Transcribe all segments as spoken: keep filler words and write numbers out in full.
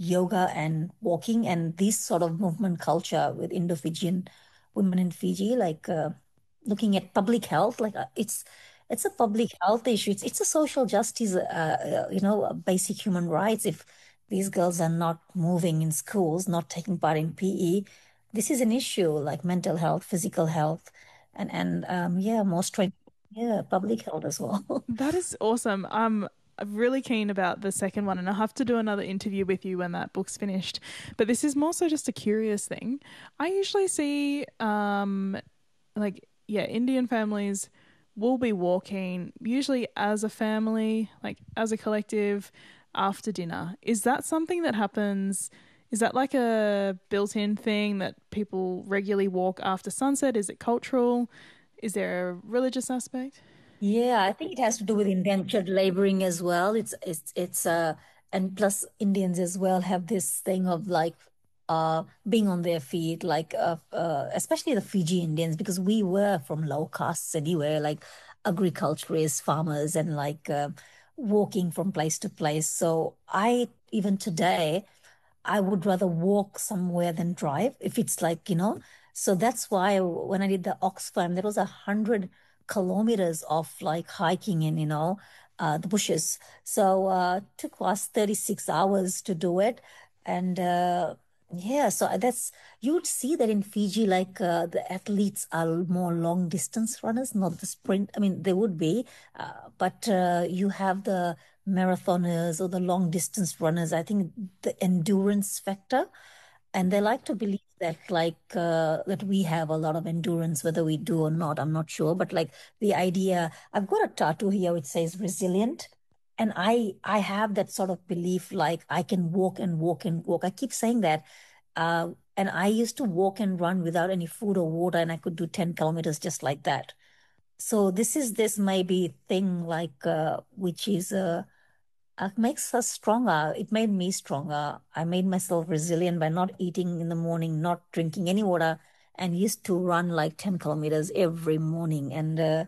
yoga and walking and this sort of movement culture with Indo-Fijian women in Fiji, like uh, looking at public health, like uh, it's it's a public health issue. It's it's a social justice, uh, uh, you know, uh, basic human rights. If these girls are not moving in schools, not taking part in P E, this is an issue like mental health, physical health, and and um, yeah, more strength, yeah, public health as well. That is awesome. I'm really keen about the second one, and I'll have to do another interview with you when that book's finished. But this is more so just a curious thing. I usually see, um, like, yeah, Indian families will be walking, usually as a family, like as a collective, after dinner. Is that something that happens? Is that like a built in thing that people regularly walk after sunset? Is it cultural? Is there a religious aspect? Yeah, I think it has to do with indentured laboring as well. It's it's it's uh and plus Indians as well have this thing of like uh being on their feet, like uh, uh especially the Fiji Indians, because we were from low castes anyway, like agriculturists, farmers, and like uh, walking from place to place. So I even today I would rather walk somewhere than drive if it's like, you know. So that's why when I did the Oxfam, there was a hundred kilometers of like hiking in, you know, uh, the bushes. So uh took us thirty-six hours to do it. And uh yeah, so that's you would see that in Fiji, like uh, the athletes are more long distance runners, not the sprint. I mean, they would be, uh, but uh, you have the marathoners or the long distance runners. I think the endurance factor, and they like to believe that like uh, that we have a lot of endurance, whether we do or not. I'm not sure, but like the idea, I've got a tattoo here which says resilient. And I I have that sort of belief, like I can walk and walk and walk. I keep saying that. Uh, and I used to walk and run without any food or water, and I could do ten kilometers just like that. So this is this maybe thing like uh, which is uh, uh, makes us stronger. It made me stronger. I made myself resilient by not eating in the morning, not drinking any water, and used to run like ten kilometers every morning. And uh,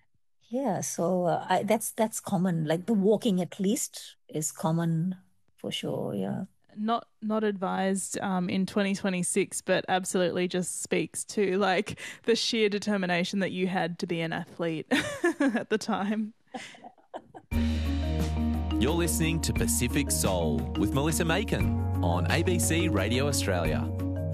yeah, so uh, I, that's that's common. Like the walking at least is common for sure. Yeah. Not not advised um, in twenty twenty-six, but absolutely just speaks to like the sheer determination that you had to be an athlete at the time. You're listening to Pacific Soul with Melissa Macon on A B C Radio Australia.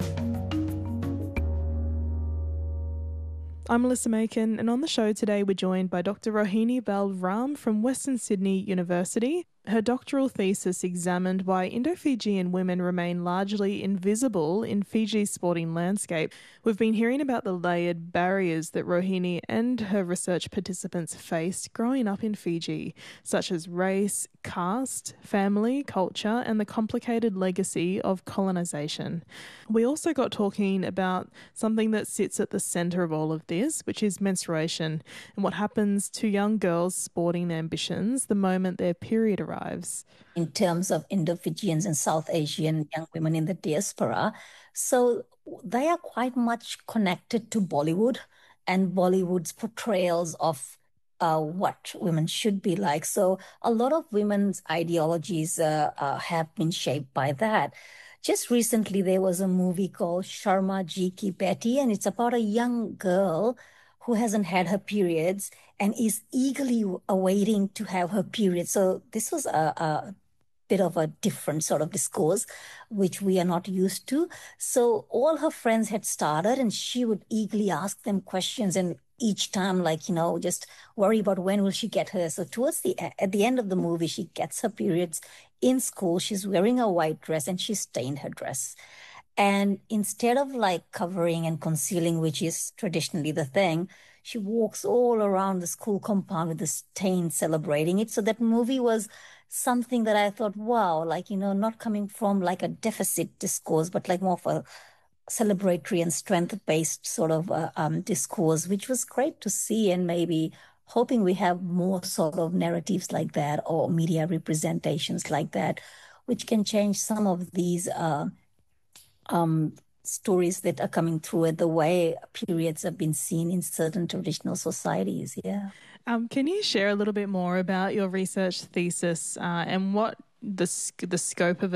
I'm Melissa Macon, and on the show today we're joined by Doctor Rohini Balram from Western Sydney University. Her doctoral thesis examined why Indo-Fijian women remain largely invisible in Fiji's sporting landscape. We've been hearing about the layered barriers that Rohini and her research participants faced growing up in Fiji, such as race, caste, family, culture, and the complicated legacy of colonisation. We also got talking about something that sits at the centre of all of this, which is menstruation, and what happens to young girls' sporting ambitions the moment their period arrives. In terms of Indo-Fijians and South Asian young women in the diaspora. So they are quite much connected to Bollywood and Bollywood's portrayals of uh, what women should be like. So a lot of women's ideologies uh, uh, have been shaped by that. Just recently, there was a movie called Sharma Ji Ki Betty, and it's about a young girl who hasn't had her periods and is eagerly awaiting to have her period. So this was a, a bit of a different sort of discourse, which we are not used to. So all her friends had started, and she would eagerly ask them questions, and each time, like, you know, just worry about when will she get her. So towards the at the end of the movie, she gets her periods in school. She's wearing a white dress, and she stained her dress. And instead of like covering and concealing, which is traditionally the thing, she walks all around the school compound with the stain, celebrating it. So that movie was something that I thought, wow, like, you know, not coming from like a deficit discourse, but like more of a celebratory and strength-based sort of uh, um, discourse, which was great to see, and maybe hoping we have more sort of narratives like that or media representations like that, which can change some of these uh, um, stories that are coming through and the way periods have been seen in certain traditional societies. Yeah. Um, can you share a little bit more about your research thesis uh, and what the the scope of